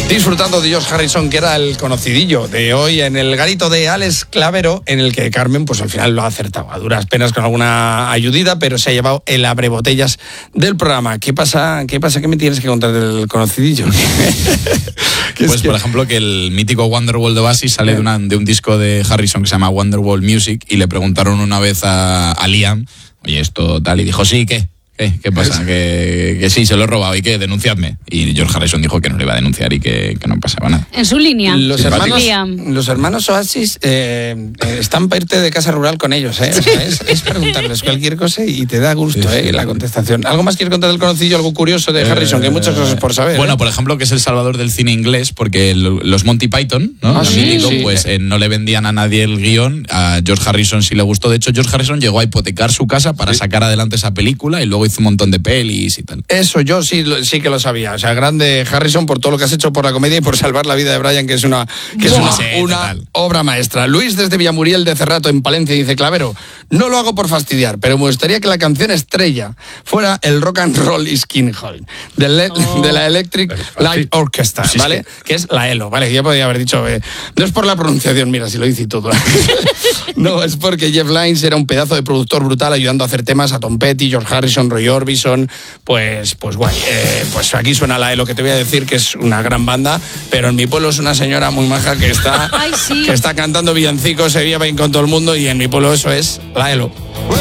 Disfrutando de George Harrison, que era el conocidillo de hoy en el garito de Alex Clavero, en el que Carmen, pues al final lo ha acertado, a duras penas con alguna ayudita, pero se ha llevado el abrebotellas del programa. ¿Qué pasa? ¿Qué me tienes que contar del conocidillo? Pues por ejemplo que el mítico Wonderwall de Oasis sale de un disco de Harrison que se llama Wonderwall Music, y le preguntaron una vez a Liam, oye, esto tal, y dijo, sí, ¿qué? ¿Qué pasa? Que sí, se lo he robado y que denunciadme. Y George Harrison dijo que no le iba a denunciar y que no pasaba nada. En su línea. Los hermanos Oasis están parte de casa rural con ellos, ¿eh? O sea, es preguntarles cualquier cosa y te da gusto, la contestación. ¿Algo más quieres contar del conocillo? ¿Algo curioso de Harrison? Que hay muchas cosas por saber. Bueno, por ejemplo, que es el salvador del cine inglés, porque los Monty Python, ¿no? No le vendían a nadie el guión. A George Harrison sí le gustó. De hecho, George Harrison llegó a hipotecar su casa para sacar adelante esa película, y luego hizo un montón de pelis y tal. Eso yo sí que lo sabía. O sea, grande Harrison por todo lo que has hecho por la comedia y por salvar la vida de Brian, que es una obra maestra. Luis desde Villamuriel de Cerrato en Palencia dice, Clavero, no lo hago por fastidiar, pero me gustaría que la canción estrella fuera el Rock and Roll is King Hall de la Electric Light Orchestra, ¿vale? Que es la ELO, ¿vale? Ya podría haber dicho, no es por la pronunciación, mira, si lo dice y todo. No, es porque Jeff Lynne era un pedazo de productor brutal ayudando a hacer temas a Tom Petty, George Harrison, Roy Orbison, pues guay. Pues aquí suena la ELO, que te voy a decir que es una gran banda, pero en mi pueblo es una señora muy maja que está, que está cantando villancicos, se lleva bien con todo el mundo, y en mi pueblo eso es la ELO.